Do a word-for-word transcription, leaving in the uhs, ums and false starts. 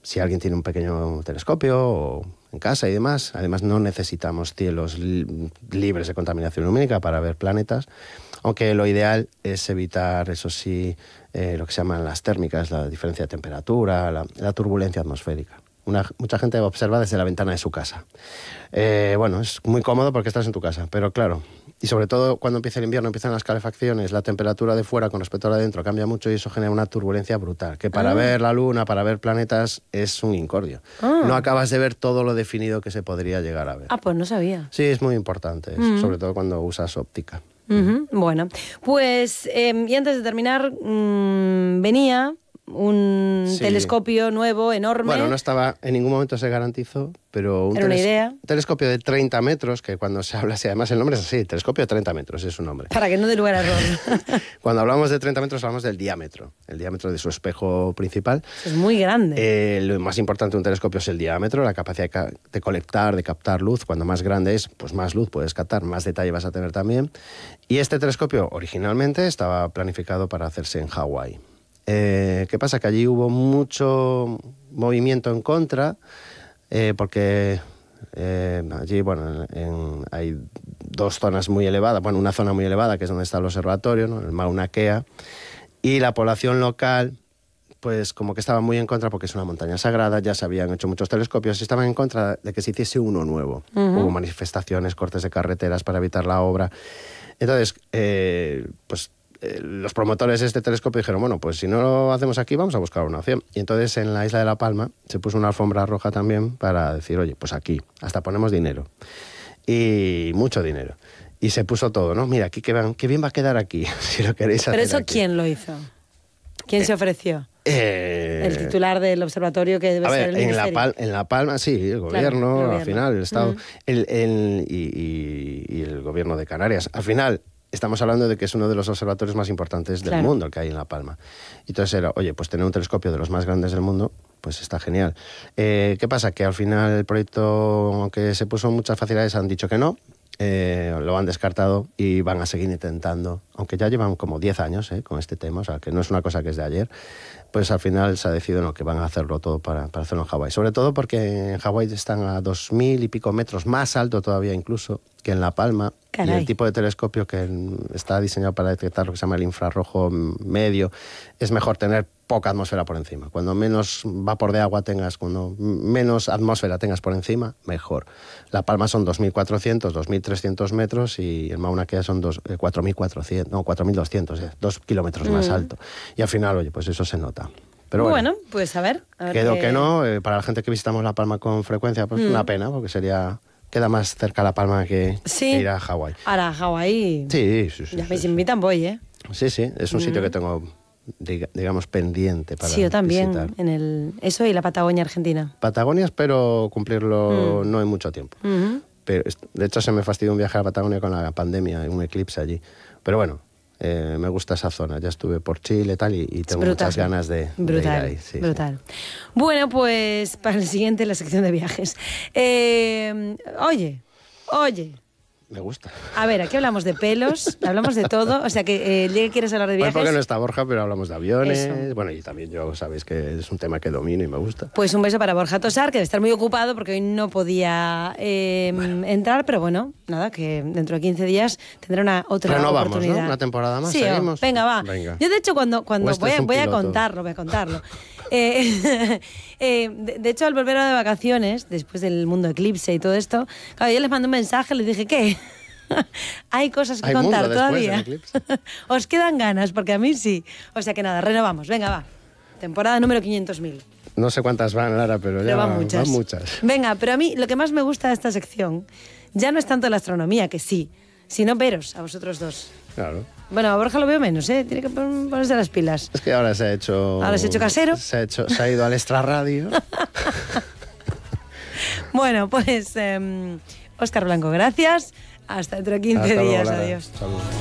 si alguien tiene un pequeño telescopio o en casa y demás, además no necesitamos cielos li- libres de contaminación lumínica para ver planetas, aunque lo ideal es evitar, eso sí, eh, lo que se llaman las térmicas, la diferencia de temperatura, la, la turbulencia atmosférica. Una, mucha gente observa desde la ventana de su casa. Eh, bueno, es muy cómodo porque estás en tu casa, pero claro, y sobre todo cuando empieza el invierno, empiezan las calefacciones, la temperatura de fuera con respecto a la de dentro cambia mucho y eso genera una turbulencia brutal, que para ah. ver la luna, para ver planetas, es un incordio. Ah. No acabas de ver todo lo definido que se podría llegar a ver. Ah, pues no sabía. Sí, es muy importante, mm. sobre todo cuando usas óptica. Uh-huh. Bueno, pues, eh, y antes de terminar, mmm, venía un sí. telescopio nuevo, enorme. Bueno, no estaba, en ningún momento se garantizó, pero un, Era una idea. un telescopio de treinta metros, que cuando se habla así, además el nombre es así, telescopio de treinta metros es su nombre. Para que no dé lugar a error. Cuando hablamos de treinta metros hablamos del diámetro, el diámetro de su espejo principal. Es muy grande. Eh, lo más importante de un telescopio es el diámetro, la capacidad de, ca- de colectar, de captar luz. Cuando más grande es, pues más luz puedes captar, más detalle vas a tener también. Y este telescopio originalmente estaba planificado para hacerse en Hawái. Eh, ¿Qué pasa? Que allí hubo mucho movimiento en contra, eh, porque eh, allí, bueno, en, en, hay dos zonas muy elevadas, bueno, una zona muy elevada, que es donde está el observatorio, ¿no? El Mauna Kea, y la población local, pues como que estaba muy en contra, porque es una montaña sagrada, ya se habían hecho muchos telescopios, y estaban en contra de que se hiciese uno nuevo. Uh-huh. Hubo manifestaciones, cortes de carreteras para evitar la obra. Entonces, eh, pues los promotores de este telescopio dijeron, bueno, pues si no lo hacemos aquí, vamos a buscar una opción. Y entonces en la isla de La Palma se puso una alfombra roja también para decir, oye, pues aquí, hasta ponemos dinero. Y mucho dinero. Y se puso todo, ¿no? Mira, aquí qué, van, qué bien va a quedar aquí, si lo queréis hacer. ¿Pero eso aquí. quién lo hizo? ¿Quién eh, se ofreció? Eh, el titular del observatorio, que debe a ser ver, el en ministerio. La Pal- en La Palma, sí, el gobierno, claro, el gobierno. Al final, el Estado, mm. el, el, y, y, y el gobierno de Canarias. Al final, estamos hablando de que es uno de los observatorios más importantes del claro. mundo, el que hay en La Palma. Entonces era, oye, pues tener un telescopio de los más grandes del mundo, pues está genial. Eh, ¿Qué pasa? Que al final el proyecto, aunque se puso muchas facilidades, han dicho que no, eh, lo han descartado y van a seguir intentando, aunque ya llevan como diez años eh, con este tema, o sea, que no es una cosa que es de ayer, pues al final se ha decidido no, que van a hacerlo todo para, para hacerlo en Hawái. Sobre todo porque en Hawái están a dos mil y pico metros, más alto todavía incluso que en La Palma. Caray. Y el tipo de telescopio que está diseñado para detectar lo que se llama el infrarrojo medio, es mejor tener poca atmósfera por encima. Cuando menos vapor de agua tengas, cuando menos atmósfera tengas por encima, mejor. La Palma son dos mil cuatrocientos, dos mil trescientos metros y el Mauna Kea son cuatro mil cuatrocientos, no, cuatro mil doscientos, eh, dos kilómetros mm. más alto. Y al final, oye, pues eso se nota. Pero bueno, bueno, pues a ver. A ver quedó que... que no, eh, para la gente que visitamos La Palma con frecuencia, pues mm. una pena, porque sería... Queda más cerca La Palma que, sí. que ir a Hawái. Ahora, a Hawái... Sí, sí, sí. Ya sí, me sí. invitan, voy, ¿eh? Sí, sí, es un mm. sitio que tengo, digamos, pendiente para visitar. Sí, yo también, visitar. En el, eso y la Patagonia Argentina. Patagonia espero cumplirlo mm. no en mucho tiempo. Mm-hmm. Pero, de hecho, se me fastidió un viaje a Patagonia con la pandemia, un eclipse allí. Pero bueno, eh, me gusta esa zona. Ya estuve por Chile y tal, y, y tengo muchas ganas de, brutal, de ir ahí. Sí, brutal. Sí. Bueno, pues para el siguiente, la sección de viajes. Eh, oye... Oye. Me gusta. A ver, aquí hablamos de pelos, hablamos de todo. O sea, que eh, quieres hablar de viajes. Bueno, porque no está Borja, pero hablamos de aviones. Eso. Bueno, y también yo, sabéis que es un tema que domino y me gusta. Pues un beso para Borja Tosar, que debe estar muy ocupado porque hoy no podía eh, bueno. entrar. Pero bueno, nada, que dentro de quince días tendrá una otra Renovamos, oportunidad. ¿no? Una temporada más, sí, seguimos. Venga, va. Venga. Yo, de hecho, cuando, cuando este voy, a, voy a piloto. contarlo, voy a contarlo. eh, eh, de, de hecho, al volver de vacaciones, después del mundo eclipse y todo esto, claro, yo les mandé un mensaje, les dije, ¿qué? Hay cosas que Hay contar mundo todavía. Después, Os quedan ganas, porque a mí sí. O sea que nada, renovamos. Venga, va. Temporada número quinientos mil. No sé cuántas van, Lara, pero, pero ya van muchas. van muchas. Venga, pero a mí lo que más me gusta de esta sección ya no es tanto la astronomía, que sí, sino veros a vosotros dos. Claro. Bueno, a Borja lo veo menos, ¿eh? Tiene que ponerse las pilas. Es que ahora se ha hecho... Ahora se ha hecho casero. Se ha, hecho, se ha ido al extrarradio. Bueno, pues... Eh, Óscar Blanco, gracias. Hasta dentro de quince Hasta días. luego, Adiós. Saludos.